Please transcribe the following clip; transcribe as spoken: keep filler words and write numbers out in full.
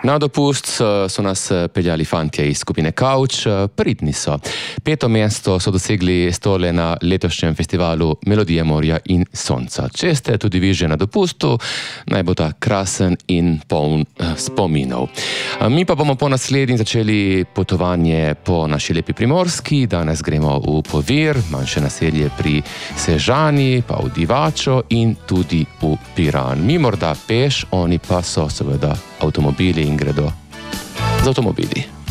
Na dopust so, so nas peljali fantje iz skupine Couch, pridni so. Peto mesto so dosegli stole na letošnjem festivalu Melodije morja in sonca. Če ste tudi vi že na dopustu, naj bo ta krasen in poln spominov. Mi pa bomo po naslednji začeli potovanje po naši lepi Primorski. Danes gremo v Povir, manjše naselje pri Sežani, pa v Divačo in tudi v Piran. Mi morda peš, oni pa so seveda avtomobili in gredo z avtomobili.